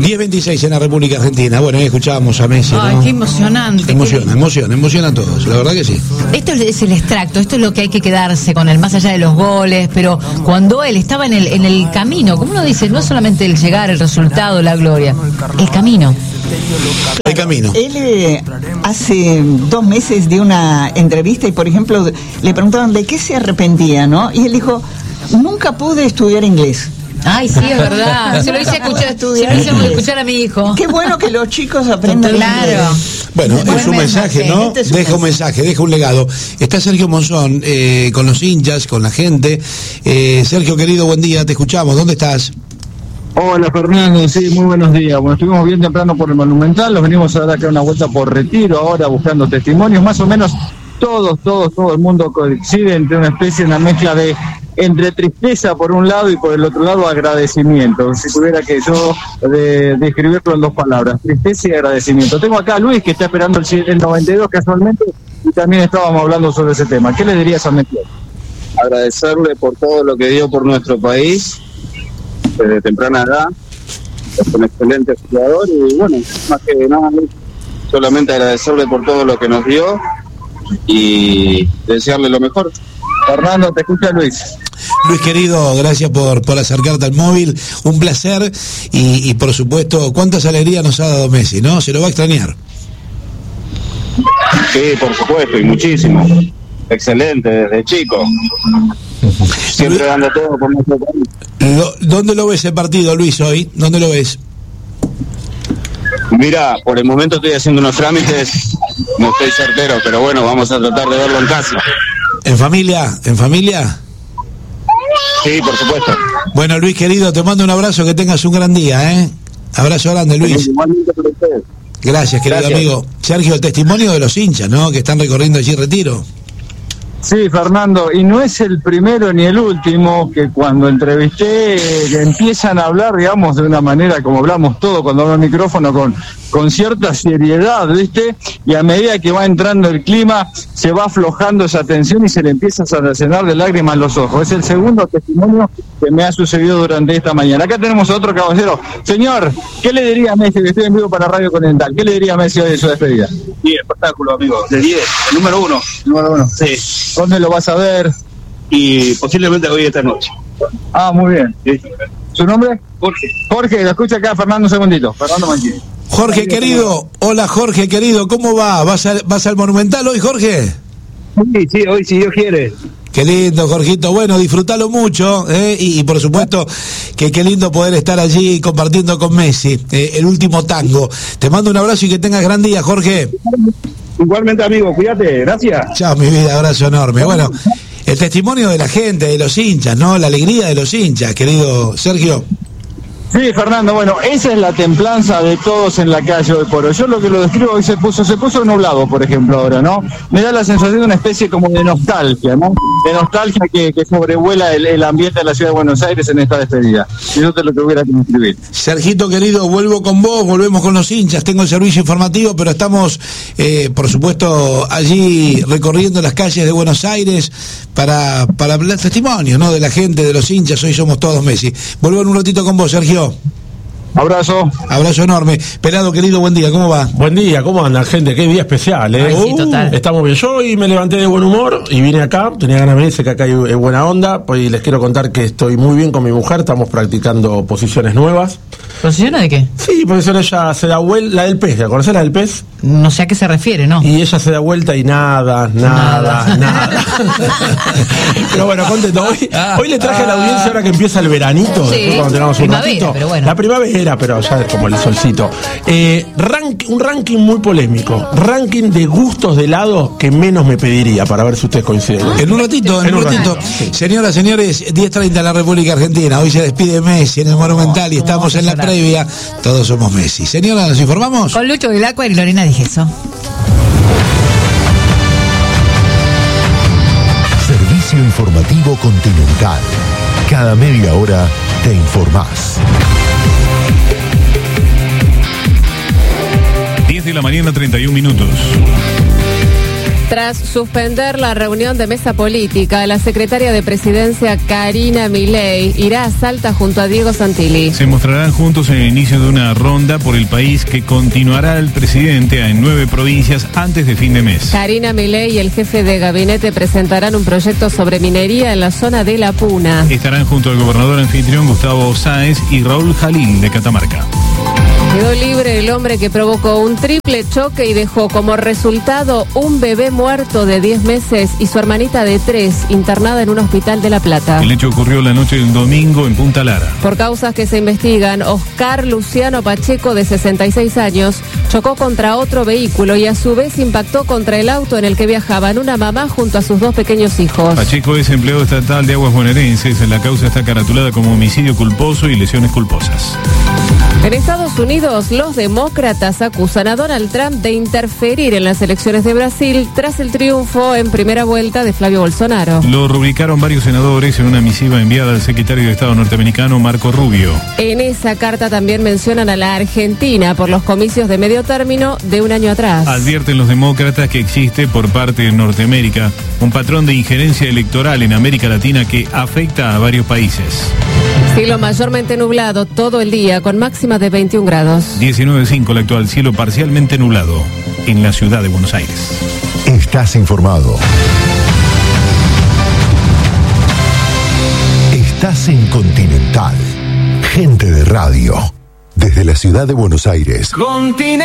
10:26 en la República Argentina. Bueno, ahí escuchábamos a Messi, ¿no? Ay, qué emocionante. Emociona a todos, la verdad que sí. Esto es el extracto, esto es lo que hay que quedarse con él, más allá de los goles, pero cuando él estaba en el camino, como uno dice, no es solamente el llegar, el resultado, la gloria, el camino. El camino. Él hace 2 meses dio una entrevista y, por ejemplo, le preguntaban de qué se arrepentía, ¿no? Y él dijo, nunca pude estudiar inglés. Ay, sí, es verdad. Se lo hice escuchar a mi hijo. Qué bueno que los chicos aprendan claro. inglés. Bueno, es un mensaje, ¿no? Deja un mensaje, deja un legado. Está Sergio Monzón con los hinchas, con la gente. Sergio, querido, buen día, te escuchamos. ¿Dónde estás? Hola Fernando, sí, muy buenos días. Bueno, estuvimos bien temprano por el Monumental, nos venimos a dar acá una vuelta por Retiro, ahora buscando testimonios, más o menos todo el mundo coincide entre una especie, una mezcla de entre tristeza por un lado y por el otro lado agradecimiento. Si tuviera que yo describirlo en 2 palabras, tristeza y agradecimiento. Tengo acá a Luis que está esperando el 92 casualmente y también estábamos hablando sobre ese tema. ¿Qué le dirías a Messi? Agradecerle por todo lo que dio por nuestro país desde temprana edad, es un excelente jugador y bueno, más que nada solamente agradecerle por todo lo que nos dio y desearle lo mejor. Fernando, te escucha Luis. Luis, querido, gracias por acercarte al móvil, un placer y por supuesto, cuántas alegrías nos ha dado Messi, ¿no? Se lo va a extrañar. Sí, por supuesto, y muchísimo. Excelente, desde chico. Siempre dando todo por nuestro país. ¿Dónde lo ves el partido, Luis, hoy? ¿Dónde lo ves? Mira, por el momento estoy haciendo unos trámites, no estoy certero, pero bueno, vamos a tratar de verlo en casa. ¿En familia? ¿En familia? Sí, por supuesto. Bueno, Luis, querido, te mando un abrazo, que tengas un gran día, ¿eh? Abrazo grande, Luis. Igualmente para ustedes. Gracias, querido amigo. Sergio, el testimonio de los hinchas, ¿no? Que están recorriendo allí Retiro. Sí, Fernando, y no es el primero ni el último que cuando entrevisté empiezan a hablar, digamos, de una manera como hablamos todo cuando habla el micrófono, con cierta seriedad, ¿viste? Y a medida que va entrando el clima, se va aflojando esa tensión y se le empieza a llenar de lágrimas los ojos. Es el segundo testimonio que me ha sucedido durante esta mañana. Acá tenemos a otro caballero. Señor, ¿qué le diría a Messi? Que estoy en vivo para Radio Continental. ¿Qué le diría a Messi hoy de su despedida? Sí, espectáculo, amigo. De 10, número 1. Número 1. Sí. ¿Dónde lo vas a ver? Y posiblemente hoy esta noche. Ah, muy bien. Sí. ¿Su nombre? Jorge. Jorge, lo escucha acá Fernando un segundito. Fernando Manchini. Jorge, querido. Hola, Jorge, querido. ¿Cómo va? ¿Vas al Monumental hoy, Jorge? Sí, hoy si Dios quiere. Qué lindo, Jorgito. Bueno, disfrutalo mucho, y por supuesto que qué lindo poder estar allí compartiendo con Messi, el último tango. Te mando un abrazo y que tengas gran día, Jorge. Igualmente, amigo, cuídate, gracias. Chao, mi vida, abrazo enorme. Bueno, el testimonio de la gente, de los hinchas, ¿no? La alegría de los hinchas, querido Sergio. Sí, Fernando, bueno, esa es la templanza de todos en la calle hoy por hoy. Yo lo que lo describo hoy se puso nublado, por ejemplo, ahora, ¿no? Me da la sensación de una especie como de nostalgia, ¿no? De nostalgia que sobrevuela el ambiente de la ciudad de Buenos Aires en esta despedida. Y yo te lo tuviera que escribir. Sergito, querido, vuelvo con vos, volvemos con los hinchas, tengo el servicio informativo, pero estamos, por supuesto, allí recorriendo las calles de Buenos Aires para hablar testimonio, ¿no? De la gente, de los hinchas, hoy somos todos Messi. Vuelvo en un ratito con vos, Sergio. Abrazo. Abrazo enorme. Pelado, querido, buen día, ¿cómo va? Buen día, ¿cómo andan, gente? Qué día especial, ¿eh? Ay, sí, total. Estamos bien. Yo hoy me levanté de buen humor y vine acá, tenía ganas de venirse, que acá hay buena onda, pues les quiero contar que estoy muy bien con mi mujer, estamos practicando posiciones nuevas. ¿Posiciones de qué? Sí, posiciones, ella se da vuelta, la del pez, ¿la conocés la del pez? No sé a qué se refiere, ¿no? Y ella se da vuelta y nada. Pero bueno, contento. Hoy le traje a la audiencia, ahora que empieza el veranito, Sí, después cuando tengamos un ratito. pero bueno. La primavera, pero ya es como el solcito. Un ranking muy polémico. Ranking de gustos de helado que menos me pediría, para ver si ustedes coinciden. En un ratito. Sí. Señoras, señores, 10:30 en la República Argentina. Hoy se despide Messi en el Monumental y estamos en la previa. Todos somos Messi. Señora, ¿nos informamos? Con Lucho Vilacqua y Lorena Digeso. Servicio informativo Continental. Cada media hora te informás. 10 de la mañana, 31 minutos. Tras suspender la reunión de mesa política, la secretaria de Presidencia Karina Milei irá a Salta junto a Diego Santilli. Se mostrarán juntos en el inicio de una ronda por el país que continuará el presidente en 9 provincias antes de fin de mes. Karina Milei y el jefe de gabinete presentarán un proyecto sobre minería en la zona de La Puna. Estarán junto al gobernador anfitrión Gustavo Sáenz y Raúl Jalín de Catamarca. Quedó libre el hombre que provocó un triple choque y dejó como resultado un bebé muerto de 10 meses y su hermanita de 3 internada en un hospital de La Plata. El hecho ocurrió la noche del domingo en Punta Lara. Por causas que se investigan, Oscar Luciano Pacheco, de 66 años, chocó contra otro vehículo y a su vez impactó contra el auto en el que viajaban una mamá junto a sus 2 pequeños hijos. Pacheco es empleado estatal de Aguas Bonaerenses. La causa está caratulada como homicidio culposo y lesiones culposas. En Estados Unidos, los demócratas acusan a Donald Trump de interferir en las elecciones de Brasil tras el triunfo en primera vuelta de Flavio Bolsonaro. Lo rubricaron varios senadores en una misiva enviada al secretario de Estado norteamericano Marco Rubio. En esa carta también mencionan a la Argentina por los comicios de medio término de un año atrás. Advierten los demócratas que existe por parte de Norteamérica un patrón de injerencia electoral en América Latina que afecta a varios países. Cielo mayormente nublado todo el día con máxima de 21 grados. 19.5 el actual, cielo parcialmente nublado en la ciudad de Buenos Aires. Estás informado. Estás en Continental. Gente de radio. Desde la ciudad de Buenos Aires.